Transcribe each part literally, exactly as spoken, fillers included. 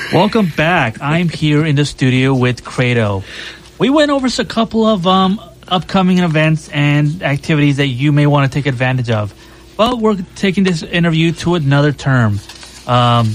Welcome back. I'm here in the studio with Credo. We went over a couple of um, upcoming events and activities that you may want to take advantage of. But we're taking this interview to another term. Um,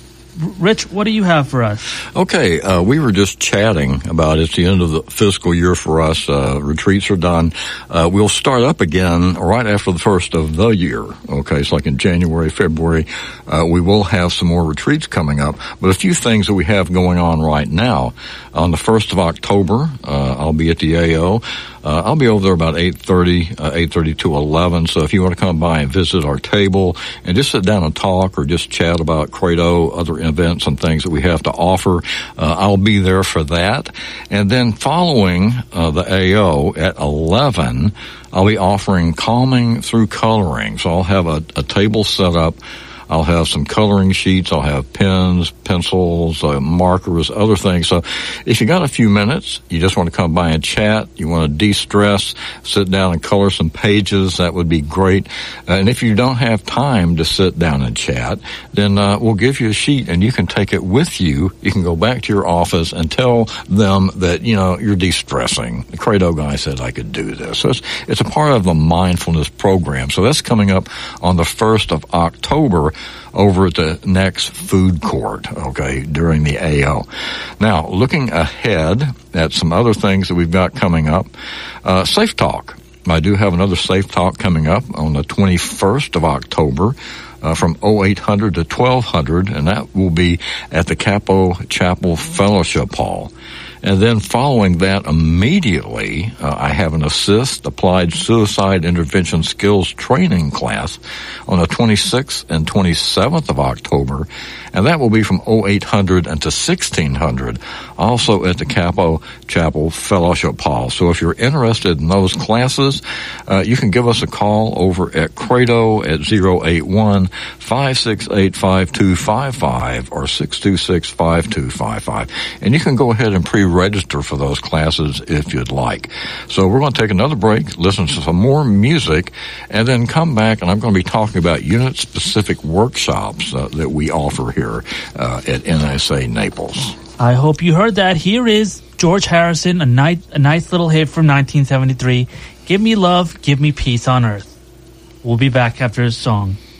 Rich, what do you have for us? Okay, uh, we were just chatting about it's the end of the fiscal year for us. Uh, retreats are done. Uh, we'll start up again right after the first of the year. Okay, it's like in January, February. Uh, we will have some more retreats coming up. But a few things that we have going on right now. On the first of October, uh, I'll be at the A O. Uh, I'll be over there about eight thirty, uh, eight thirty to eleven. So if you want to come by and visit our table and just sit down and talk or just chat about Credo, other events and things that we have to offer, uh, I'll be there for that. And then following uh, the A O at eleven, I'll be offering Calming Through Coloring. So I'll have a, a table set up. I'll have some coloring sheets. I'll have pens, pencils, uh, markers, other things. So if you got a few minutes, you just want to come by and chat, you want to de-stress, sit down and color some pages, that would be great. Uh, and if you don't have time to sit down and chat, then uh, we'll give you a sheet and you can take it with you. You can go back to your office and tell them that, you know, you're de-stressing. The Credo guy said I could do this. So it's, it's a part of the mindfulness program. So that's coming up on the first of October. Over at the next food court, okay, during the A O. Now, looking ahead at some other things that we've got coming up, uh, Safe Talk. I do have another Safe Talk coming up on the twenty-first of October. Uh, from oh eight hundred to twelve hundred, and that will be at the Capo Chapel Fellowship Hall. And then following that immediately, uh, I have an ASSIST Applied Suicide Intervention Skills Training class on the twenty-sixth and twenty-seventh of October, and that will be from oh eight hundred and to sixteen hundred, also at the Capo Chapel Fellowship Hall. So if you're interested in those classes, uh, you can give us a call over at Credo at oh eight one, five six eight, five two five five or six two six, five two five five. And you can go ahead and pre-register for those classes if you'd like. So we're going to take another break, listen to some more music, and then come back, and I'm going to be talking about unit-specific workshops uh, that we offer here uh, at N S A Naples. I hope you heard that. Here is George Harrison, a nice, a nice little hit from nineteen seventy-three. Give me love, give me peace on earth. We'll be back after this song.